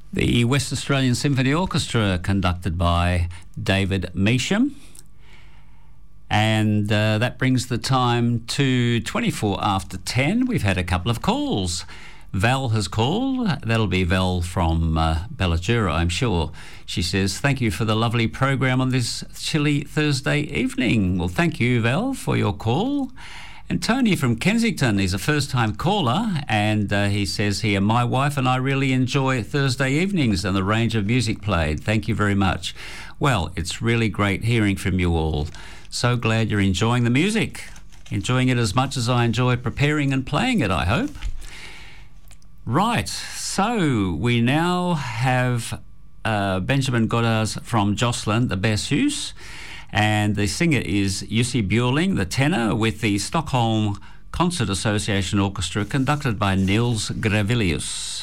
The West Australian Symphony Orchestra, conducted by David Measham. And that brings the time to 24 after 10. We've had a couple of calls. Val has called. That'll be Val from Bellajura, I'm sure. She says, thank you for the lovely program on this chilly Thursday evening. Well, thank you, Val, for your call. And Tony from Kensington, he's a first-time caller, and he says here, my wife and I really enjoy Thursday evenings and the range of music played. Thank you very much. Well, it's really great hearing from you all. So glad you're enjoying the music. Enjoying it as much as I enjoy preparing and playing it, I hope. Right, so we now have Benjamin Godars from Jocelyn, the Berceuse, and the singer is Jussi Björling, the tenor, with the Stockholm Concert Association Orchestra, conducted by Nils Gravelius.